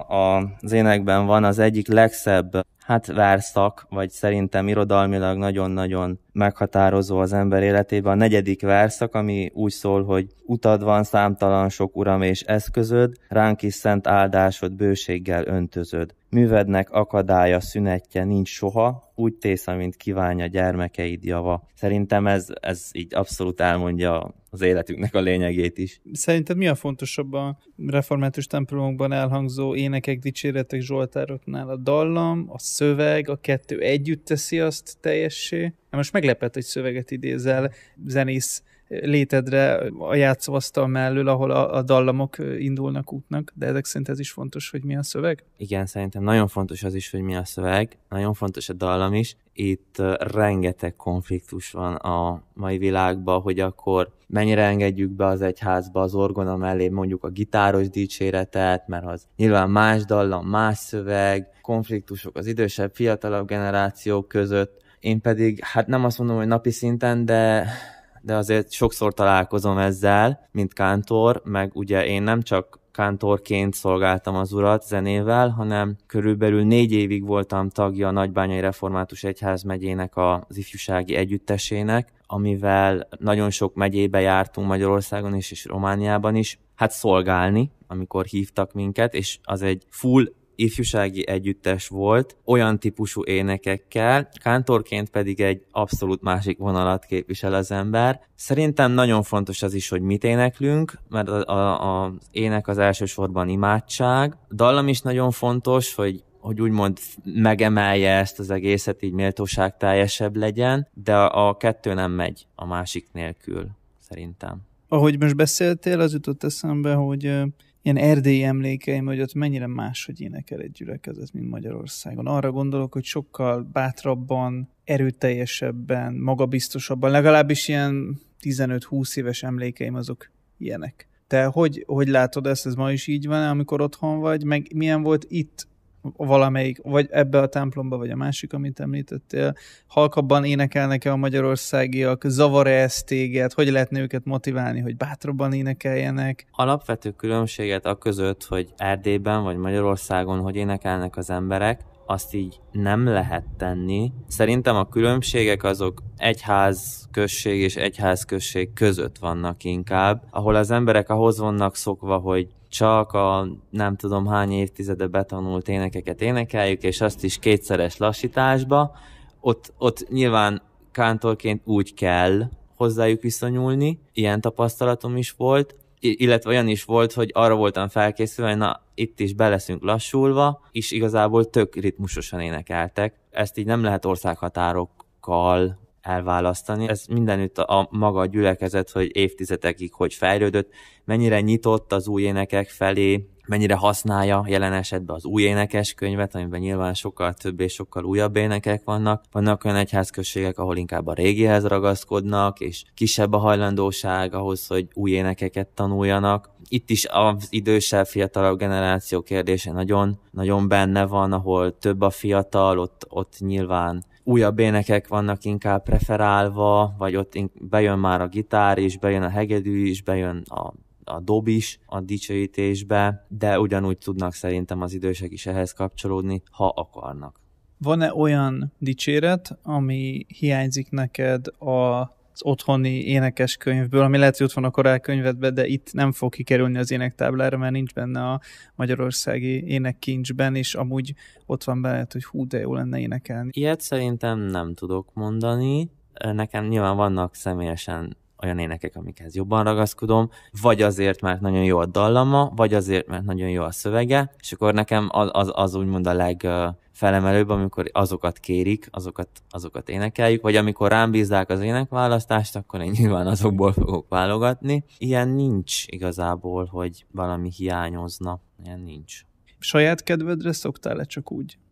az énekben van az egyik legszebb verszak, vagy szerintem irodalmilag nagyon-nagyon meghatározó az ember életében. A 4. verszak, ami úgy szól, hogy utad van számtalan sok uram és eszközöd, ránk is szent áldásod bőséggel öntözöd. Művednek akadálya, szünetje nincs soha, úgy tész, amint kívánja gyermekeid java. Szerintem ez így abszolút elmondja az életünknek a lényegét is. Szerinted mi a fontosabb a református templomokban elhangzó énekek, dicséretek, zsoltároknál? A dallam, a szöveg, a kettő együtt teszi azt teljessé? Most meglepett, hogy szöveget idézel zenész létedre a játszóasztal mellől, ahol a dallamok indulnak útnak, de ezek szerint ez is fontos, hogy mi a szöveg? Igen, szerintem nagyon fontos az is, hogy mi a szöveg, nagyon fontos a dallam is. Itt rengeteg konfliktus van a mai világban, hogy akkor mennyire engedjük be az egyházba az orgona mellé mondjuk a gitáros dicséretet, mert az nyilván más dallam, más szöveg, konfliktusok az idősebb, fiatalabb generációk között. Én pedig, nem azt mondom, hogy napi szinten, de azért sokszor találkozom ezzel, mint kántor, meg ugye én nem csak kántorként szolgáltam az Urat zenével, hanem körülbelül 4 évig voltam tagja a Nagybányai Református Egyházmegyének az ifjúsági együttesének, amivel nagyon sok megyébe jártunk Magyarországon is, és Romániában is, szolgálni, amikor hívtak minket, és az egy full ifjúsági együttes volt, olyan típusú énekekkel, kántorként pedig egy abszolút másik vonalat képvisel az ember. Szerintem nagyon fontos az is, hogy mit éneklünk, mert az ének az elsősorban imádság. A dallam is nagyon fontos, hogy úgymond megemelje ezt az egészet, így méltóságteljesebb legyen, de a kettő nem megy a másik nélkül, szerintem. Ahogy most beszéltél, az jutott eszembe, hogy ilyen erdélyi emlékeim, hogy ott mennyire máshogy énekel egy gyülekezet, mint Magyarországon. Arra gondolok, hogy sokkal bátrabban, erőteljesebben, magabiztosabban, legalábbis ilyen 15-20 éves emlékeim azok ilyenek. Te hogy látod ezt, ez ma is így van, amikor otthon vagy, meg milyen volt itt valamelyik, vagy ebbe a templomba, vagy a másik, amit említettél, halkabban énekelnek-e a magyarországiak, zavar-e ez téged, hogy lehetne őket motiválni, hogy bátrabban énekeljenek? Alapvető különbséget a között, hogy Erdélyben vagy Magyarországon hogy énekelnek az emberek, azt így nem lehet tenni. Szerintem a különbségek azok egyházközség és egyházközség között vannak inkább, ahol az emberek ahhoz vannak szokva, hogy csak a nem tudom hány évtizede betanult énekeket énekeljük, és azt is 2-szeres lassításba. Ott nyilván kántorként úgy kell hozzájuk viszonyulni, ilyen tapasztalatom is volt, illetve olyan is volt, hogy arra voltam felkészülve, hogy itt is be leszünk lassulva, és igazából tök ritmusosan énekeltek. Ezt így nem lehet országhatárokkal elválasztani. Ez mindenütt a maga gyülekezet, hogy évtizedekig hogy fejlődött, mennyire nyitott az új énekek felé, mennyire használja jelen esetben az új énekeskönyvet, amiben nyilván sokkal több és sokkal újabb énekek vannak. Vannak olyan egyházközségek, ahol inkább a régihez ragaszkodnak, és kisebb a hajlandóság ahhoz, hogy új énekeket tanuljanak. Itt is az idősebb, fiatalabb generáció kérdése nagyon, nagyon benne van, ahol több a fiatal, ott nyilván újabb énekek vannak inkább preferálva, vagy ott bejön már a gitár is, bejön a hegedű is, bejön a dob is a dicsőítésbe, de ugyanúgy tudnak szerintem az idősek is ehhez kapcsolódni, ha akarnak. Van-e olyan dicséret, ami hiányzik neked az otthoni énekeskönyvből, ami lehet, hogy ott van a korálkönyvedben, de itt nem fog kikerülni az énektáblára, mert nincs benne a magyarországi énekkincsben, és amúgy ott van benne, hogy hú, de jó lenne énekelni. Ilyet szerintem nem tudok mondani. Nekem nyilván vannak személyesen olyan énekek, amikhez jobban ragaszkodom, vagy azért, mert nagyon jó a dallama, vagy azért, mert nagyon jó a szövege, és akkor nekem az úgymond a legfelemelőbb, amikor azokat kérik, azokat énekeljük, vagy amikor rám bízzák az énekválasztást, akkor én nyilván azokból fogok válogatni. Ilyen nincs igazából, hogy valami hiányozna. Ilyen nincs. Saját kedvedre szoktál-e csak úgy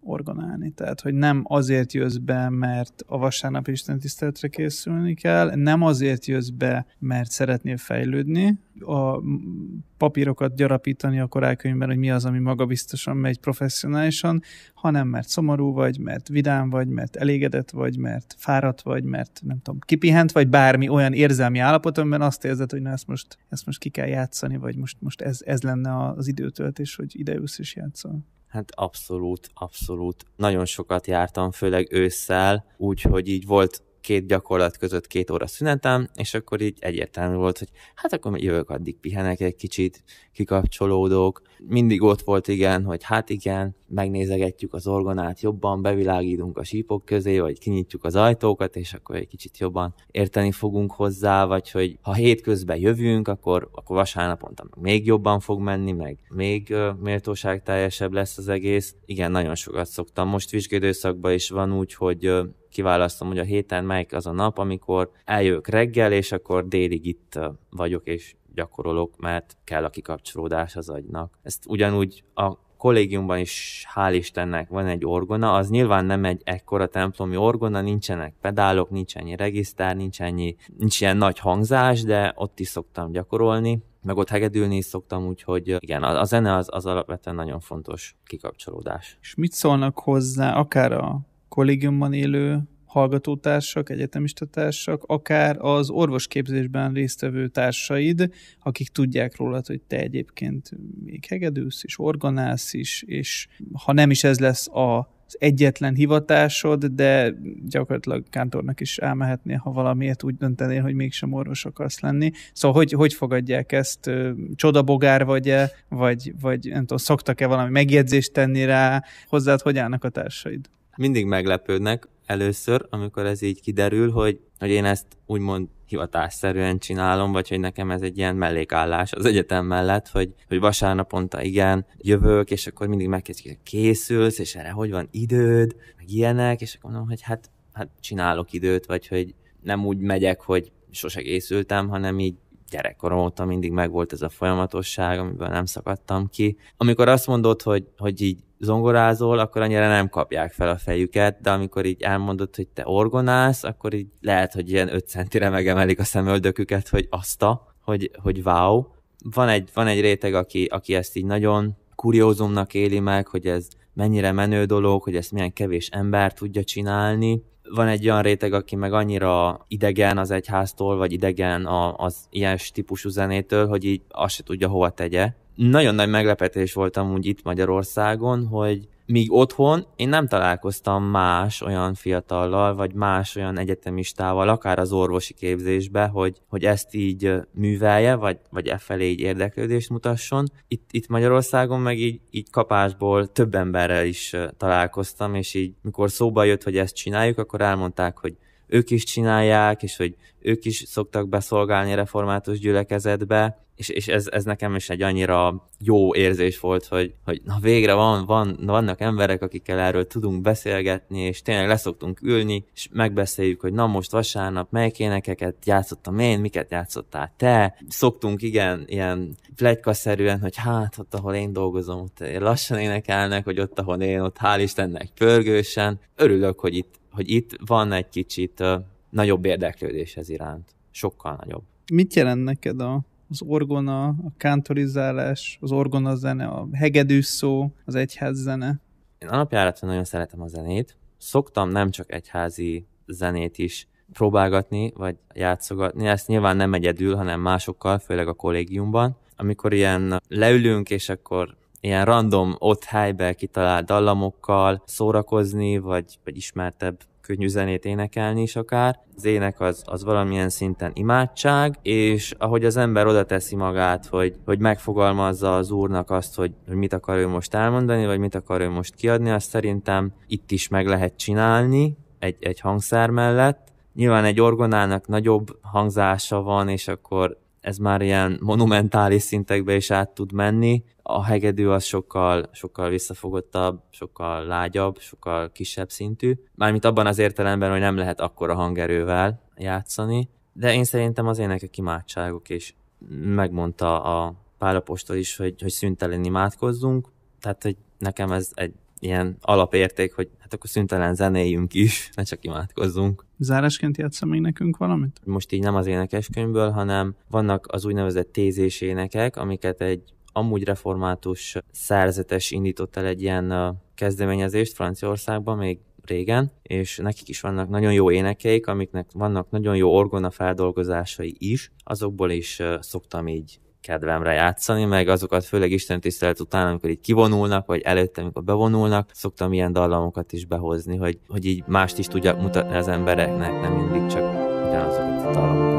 orgonálni. Tehát, hogy nem azért jössz be, mert a vasárnap istentiszteletre készülni kell, nem azért jössz be, mert szeretnél fejlődni, a papírokat gyarapítani a korálkönyvben, hogy mi az, ami magabiztosan megy professzionálisan, hanem mert szomorú vagy, mert vidám vagy, mert elégedett vagy, mert fáradt vagy, mert nem tudom, kipihent vagy, bármi olyan érzelmi állapot, amiben azt érzed, hogy na, ezt most ki kell játszani, vagy most ez lenne az időtöltés, hogy ideülsz és játszol. Hát abszolút. Nagyon sokat jártam, főleg ősszel, úgyhogy így volt 2 gyakorlat között 2 óra szünetem, és akkor így egyértelmű volt, hogy hát akkor jövök, addig pihenek egy kicsit, kikapcsolódok. Mindig ott volt igen, hogy hát igen, megnézegetjük az orgonát jobban, bevilágítunk a sípok közé, vagy kinyitjuk az ajtókat, és akkor egy kicsit jobban érteni fogunk hozzá, vagy hogy ha hétközben jövünk, akkor vasárnaponta még jobban fog menni, meg még méltóságteljesebb lesz az egész. Igen, nagyon sokat szoktam. Most vizsgaidőszakban is van úgy, hogy kiválasztom, hogy a héten melyik az a nap, amikor eljövök reggel, és akkor délig itt vagyok, és gyakorolok, mert kell a kikapcsolódás az agynak. Ezt ugyanúgy a kollégiumban is, hál' Istennek van egy orgona, az nyilván nem egy ekkora templomi orgona, nincsenek pedálok, nincs ennyi regisztár, nincs ilyen nagy hangzás, de ott is szoktam gyakorolni, meg ott hegedülni is szoktam, úgyhogy igen, a zene az alapvetően nagyon fontos kikapcsolódás. És mit szólnak hozzá akár a kollégiumban élő hallgatótársak, egyetemista társak, akár az orvosképzésben résztvevő társaid, akik tudják rólad, hogy te egyébként még hegedülsz és orgonálsz is, és ha nem is ez lesz az egyetlen hivatásod, de gyakorlatilag kántornak is elmehetnél, ha valamiért úgy döntenél, hogy mégsem orvos akarsz lenni. Szóval hogy fogadják ezt? Csodabogár vagy-e? Vagy nem tudom, szoktak-e valami megjegyzést tenni rá? Hozzád hogy állnak a társaid? Mindig meglepődnek először, amikor ez így kiderül, hogy én ezt úgymond hivatásszerűen csinálom, vagy hogy nekem ez egy ilyen mellékállás az egyetem mellett, hogy vasárnaponta igen, jövök, és akkor mindig megkérdezik, hogy készülsz, és erre hogy van időd, meg ilyenek, és akkor mondom, hogy hát csinálok időt, vagy hogy nem úgy megyek, hogy sose készültem, hanem így gyerekkorom óta mindig megvolt ez a folyamatosság, amiből nem szakadtam ki. Amikor azt mondod, hogy így zongorázol, akkor annyira nem kapják fel a fejüket, de amikor így elmondod, hogy te orgonálsz, akkor így lehet, hogy ilyen 5 centire megemelik a szemöldöküket, hogy hogy wow. Van egy réteg, aki ezt így nagyon kuriózumnak éli meg, hogy ez mennyire menő dolog, hogy ezt milyen kevés ember tudja csinálni. Van egy olyan réteg, aki meg annyira idegen az egyháztól, vagy idegen az ilyen típusú zenétől, hogy így azt se tudja hova tegye. Nagyon nagy meglepetés voltam úgy itt Magyarországon, hogy míg otthon én nem találkoztam más olyan fiatallal, vagy más olyan egyetemistával, akár az orvosi képzésbe, hogy ezt így művelje, vagy efelé így érdeklődést mutasson. Itt Magyarországon meg így kapásból több emberrel is találkoztam, és így mikor szóba jött, hogy ezt csináljuk, akkor elmondták, hogy ők is csinálják, és hogy ők is szoktak beszolgálni református gyülekezetbe, és ez nekem is egy annyira jó érzés volt, hogy na végre vannak emberek, akikkel erről tudunk beszélgetni, és tényleg leszoktunk ülni, és megbeszéljük, hogy na most vasárnap melyik énekeket játszottam én, miket játszottál te. Szoktunk igen, ilyen pletykaszerűen, hogy hát ott, ahol én dolgozom, ott lassan énekelnek, hogy ott, ahol én, ott hál' Istennek pörgősen. Örülök, hogy itt van egy kicsit nagyobb érdeklődés ez iránt. Sokkal nagyobb. Mit jelent neked az orgona, a kántorizálás, az orgonazene, a hegedűszó, az egyházzene? Én alapjáraton nagyon szeretem a zenét. Szoktam nem csak egyházi zenét is próbálgatni, vagy játszogatni. Ezt nyilván nem egyedül, hanem másokkal, főleg a kollégiumban. Amikor ilyen leülünk, és akkor ilyen random ott helybe kitalált dallamokkal szórakozni, vagy ismertebb könnyű zenét énekelni is akár. Az ének az valamilyen szinten imádság, és ahogy az ember oda teszi magát, hogy megfogalmazza az Úrnak azt, hogy mit akar ő most elmondani, vagy mit akar ő most kiadni, azt szerintem itt is meg lehet csinálni egy hangszer mellett. Nyilván egy orgonának nagyobb hangzása van, és akkor ez már ilyen monumentális szintekbe is át tud menni. A hegedű az sokkal visszafogottabb, sokkal lágyabb, sokkal kisebb szintű. Mármint abban az értelemben, hogy nem lehet akkora hangerővel játszani. De én szerintem az énekek imádságok, és megmondta a Pál apostol is, hogy szüntelen imádkozzunk. Tehát, hogy nekem ez egy ilyen alapérték, hogy hát akkor szüntelen zenéljünk is, ne csak imádkozzunk. Zárásként játssza még nekünk valamit? Most így nem az énekeskönyvből, hanem vannak az úgynevezett tézés énekek, amiket egy amúgy református szerzetes indított el egy ilyen kezdeményezést Franciaországban még régen, és nekik is vannak nagyon jó énekeik, amiknek vannak nagyon jó orgona feldolgozásai is, azokból is szoktam így kedvemre játszani, meg azokat főleg istentisztelet után, amikor így kivonulnak, vagy előtte, amikor bevonulnak, szoktam ilyen dallamokat is behozni, hogy így mást is tudjak mutatni az embereknek, nem mindig csak ugyanazokat a dallamokat.